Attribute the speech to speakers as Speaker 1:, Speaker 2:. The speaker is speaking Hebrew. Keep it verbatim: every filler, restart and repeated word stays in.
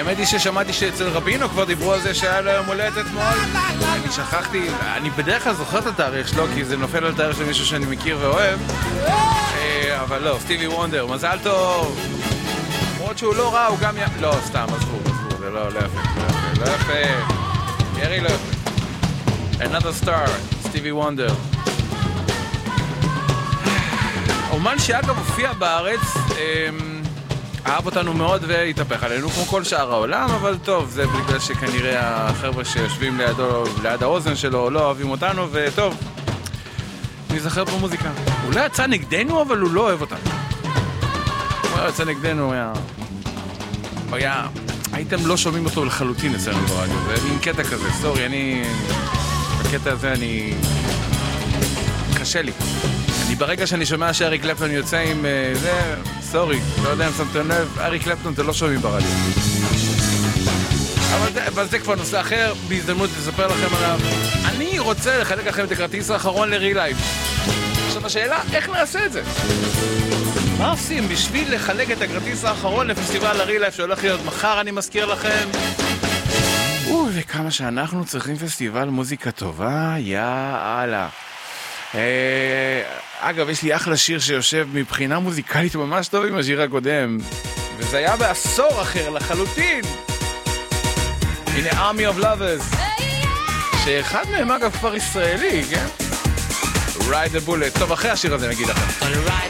Speaker 1: האמת היא ששמעתי שאצל רבינו כבר דיברו על זה שהיה לו יום הולדת אתמול. אני שכחתי, אני בדרך כלל זוכר את התאריך שלו, כי זה נופל על תאריך של מישהו שאני מכיר ואוהב. אבל לא, סטיבי וונדר, מזל טוב. למרות שהוא לא רע, הוא גם... לא, סתם, עזבו, עזבו, זה לא יפה, לא יפה. ירי לא יפה. Another star, סטיבי וונדר. אומן שאגב הופיע בארץ, אהב אותנו מאוד והתהפך עלינו כמו כל שאר העולם, אבל טוב, זה בגלל שכנראה החבר'ה שיושבים לידו, ליד האוזן שלו לא אוהבים אותנו, וטוב, נזכר פה מוזיקה. הוא לא יצא נגדנו, אבל הוא לא אוהב אותנו. הוא לא יצא נגדנו, הוא היה... הוא היה... הייתם לא שומעים אותו לחלוטין אצלנו ברדיו, זה מין קטע כזה, סורי, אני... בקטע הזה אני... קשה לי. אני ברגע שאני שומע שאריק קלפטון יוצא עם זה, סורי, לא יודע אם שמתם לב, אריק קלפטון זה לא שומעים ברדיו. אבל זה, אבל זה כבר נושא אחר, בהזדמנות לספר לכם עליו. אני רוצה לחלק לכם את הכרטיס האחרון ל-Re-Live. עכשיו השאלה, איך נעשה את זה? מה עושים בשביל לחלק את הכרטיס האחרון לפסטיבל ה-Re-Live שהולך להיות מחר, אני מזכיר לכם? אוי, וכמה שאנחנו צריכים פסטיבל מוזיקה טובה, יאללה. אגב, יש לי אחלה שיר שיושב מבחינה מוזיקלית ממש טוב עם השיר הקודם, וזה היה בעשור אחר לחלוטין. הנה Army of Lovers, שאחד מהם אגב כבר ישראלי, כן? Ride the Bullet. טוב, אחרי השיר הזה נגיד לכם.